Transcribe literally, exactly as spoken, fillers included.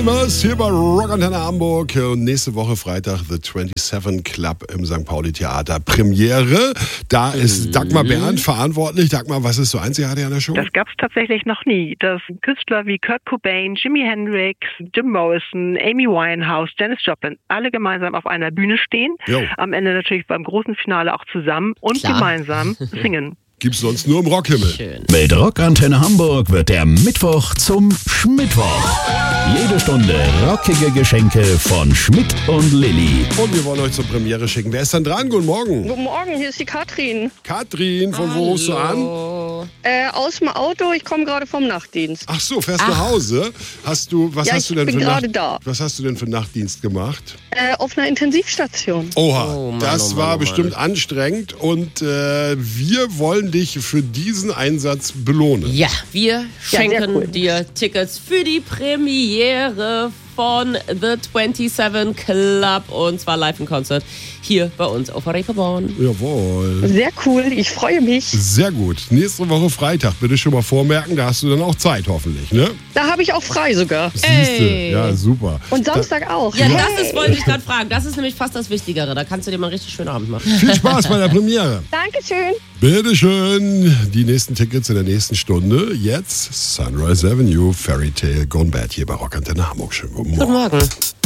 Was hier bei Rockantenne Hamburg und nächste Woche Freitag The siebenundzwanzig Club im Sankt Pauli Theater Premiere. Da ist mhm. Dagmar Bernd verantwortlich. Dagmar, was ist so einzigartig an der Show? Das gab es tatsächlich noch nie. Dass Künstler wie Kurt Cobain, Jimi Hendrix, Jim Morrison, Amy Winehouse, Janis Joplin alle gemeinsam auf einer Bühne stehen. Jo. Am Ende natürlich beim großen Finale auch zusammen und Klar. gemeinsam singen. Gibt's sonst nur im Rockhimmel. Schön. Mit Rockantenne Hamburg wird der Mittwoch zum Schmittwoch. Jede Stunde rockige Geschenke von Schmidt und Lilly. Und wir wollen euch zur Premiere schicken. Wer ist dann dran? Guten Morgen. Guten Morgen, hier ist die Katrin. Katrin, von wo rufst du an? Äh, aus dem Auto, ich komme gerade vom Nachtdienst. Ach so, fährst du nach Hause? Hast du, was ja, hast du denn ich für bin gerade Nacht, da. Was hast du denn für Nachtdienst gemacht? Äh, auf einer Intensivstation. Oha, oh Mann, das oh Mann, war oh bestimmt Mann. anstrengend und äh, wir wollen dich für diesen Einsatz belohnen. Ja, wir schenken sehr cool. dir Tickets für die Premiere von The siebenundzwanzig Club und zwar live im Konzert hier bei uns auf der Reeperbahn. Jawohl. Sehr cool, ich freue mich. Sehr gut. Nächste Woche Freitag, bitte schon mal vormerken, da hast du dann auch Zeit hoffentlich, ne? Da habe ich auch frei sogar. Siehste, Ey. ja super. Und Samstag auch. Ja, Hey. das ist, wollte ich gerade fragen. Das ist nämlich fast das Wichtigere. Da kannst du dir mal einen richtig schönen Abend machen. Viel Spaß bei der Premiere. Dankeschön. Bitteschön. Die nächsten Tickets in der nächsten Stunde. Jetzt Sunrise Avenue, Fairy Tale Gone Bad hier bei Rockantenne Hamburg. Schönen guten Morgen. Guten Morgen.